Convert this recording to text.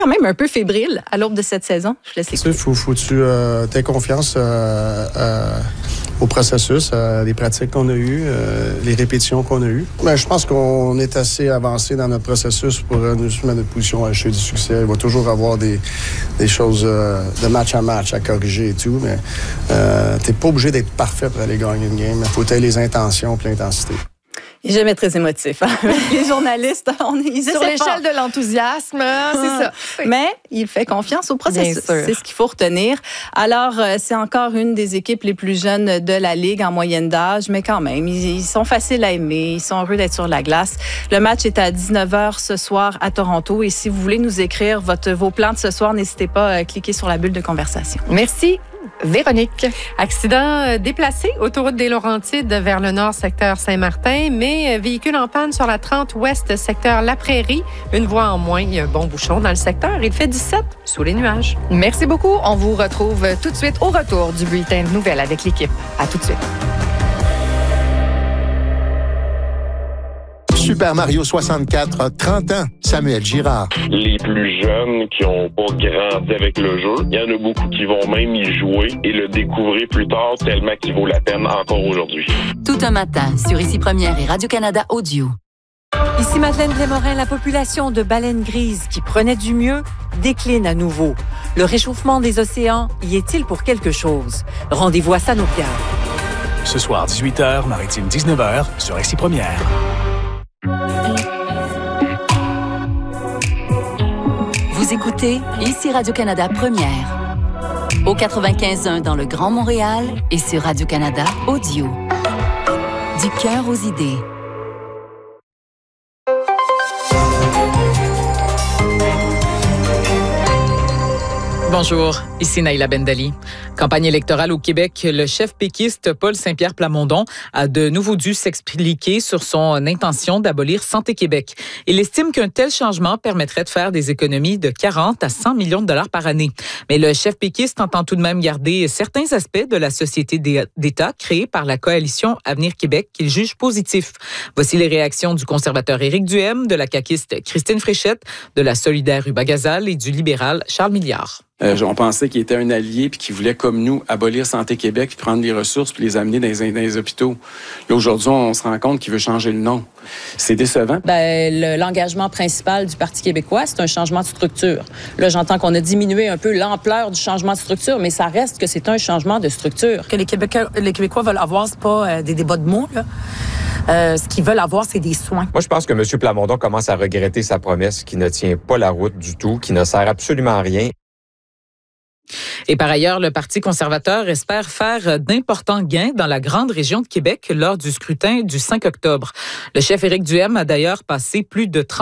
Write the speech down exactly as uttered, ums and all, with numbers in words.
quand même un peu fébrile à l'aube de cette saison. Je laisse écouter. Tu sais, faut, faut que tu euh, aies confiance euh, euh, au processus, euh, les pratiques qu'on a eues, euh, les répétitions qu'on a eues. Ben, je pense qu'on est assez avancé dans notre processus pour euh, nous mettre notre position à l'échelle du succès. Il va toujours avoir des, des choses euh, de match à match à corriger et tout, mais euh, t'es pas obligé d'être parfait pour aller gagner une game. Il faut que les intentions et l'intensité. Il n'est jamais très émotif. Hein? Les journalistes, on est ils sur l'échelle de l'enthousiasme, hein, c'est ça. Oui. Mais il fait confiance au processus. C'est ce qu'il faut retenir. Alors, c'est encore une des équipes les plus jeunes de la Ligue en moyenne d'âge, mais quand même, ils, ils sont faciles à aimer. Ils sont heureux d'être sur la glace. Le match est à dix-neuf heures ce soir à Toronto. Et si vous voulez nous écrire votre, vos plans de ce soir, n'hésitez pas à cliquer sur la bulle de conversation. Merci. Véronique. Accident déplacé, autoroute des Laurentides vers le nord, secteur Saint-Martin, mais véhicule en panne sur la trente ouest, secteur La Prairie. Une voie en moins, il y a un bon bouchon dans le secteur. Il fait dix-sept sous les nuages. Merci beaucoup. On vous retrouve tout de suite au retour du bulletin de nouvelles avec l'équipe. À tout de suite. Super Mario soixante-quatre a trente ans. Samuel Girard. Les plus jeunes qui n'ont pas grandi avec le jeu, il y en a beaucoup qui vont même y jouer et le découvrir plus tard tellement qu'il vaut la peine encore aujourd'hui. Tout un matin sur Ici Première et Radio-Canada Audio. Ici Madeleine Desmorin, la population de baleines grises qui prenait du mieux décline à nouveau. Le réchauffement des océans y est-il pour quelque chose? Rendez-vous à Sanokia. Ce soir, dix-huit heures, Maritime dix-neuf heures, sur Ici Première. Vous écoutez Ici Radio-Canada Première. Au quatre-vingt-quinze point un dans le Grand Montréal et sur Radio-Canada Audio. Du cœur aux idées. Bonjour, ici Naïla Bendali. Campagne électorale au Québec, le chef péquiste Paul Saint-Pierre Plamondon a de nouveau dû s'expliquer sur son intention d'abolir Santé Québec. Il estime qu'un tel changement permettrait de faire des économies de quarante à cent millions de dollars par année. Mais le chef péquiste entend tout de même garder certains aspects de la société d'État créée par la coalition Avenir Québec qu'il juge positifs. Voici les réactions du conservateur Éric Duhem, de la caquiste Christine Fréchette, de la solidaire Ruba Gazal et du libéral Charles Milliard. Euh, on pensait qu'il était un allié puis qu'il voulait, comme nous, abolir Santé Québec puis prendre les ressources puis les amener dans les, dans les hôpitaux. Là, aujourd'hui, on se rend compte qu'il veut changer le nom. C'est décevant. Ben, le, l'engagement principal du Parti québécois, c'est un changement de structure. Là, j'entends qu'on a diminué un peu l'ampleur du changement de structure, mais ça reste que c'est un changement de structure. Que les Québécois, les Québécois veulent avoir, c'est pas euh, des débats de mots, là. Euh, ce qu'ils veulent avoir, c'est des soins. Moi, je pense que M. Plamondon commence à regretter sa promesse qui ne tient pas la route du tout, qui ne sert absolument à rien. Et par ailleurs, le Parti conservateur espère faire d'importants gains dans la grande région de Québec lors du scrutin du cinq octobre. Le chef Éric Duhem a d'ailleurs passé plus de trente